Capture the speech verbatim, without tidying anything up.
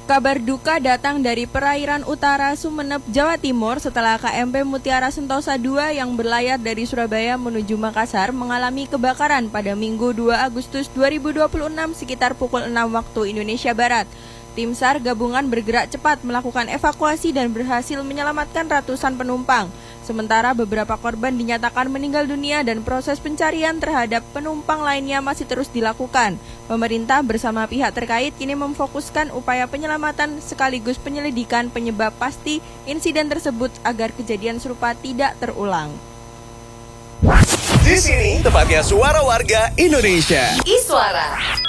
Kabar duka datang dari perairan utara Sumeneb, Jawa Timur setelah K M P Mutiara Sentosa dua yang berlayar dari Surabaya menuju Makassar mengalami kebakaran pada Minggu dua Agustus dua ribu dua puluh enam sekitar pukul enam waktu Indonesia Barat. Tim SAR gabungan bergerak cepat melakukan evakuasi dan berhasil menyelamatkan ratusan penumpang. Sementara beberapa korban dinyatakan meninggal dunia dan proses pencarian terhadap penumpang lainnya masih terus dilakukan. Pemerintah bersama pihak terkait kini memfokuskan upaya penyelamatan sekaligus penyelidikan penyebab pasti insiden tersebut agar kejadian serupa tidak terulang. Di sini tempatnya suara warga Indonesia. Iswara.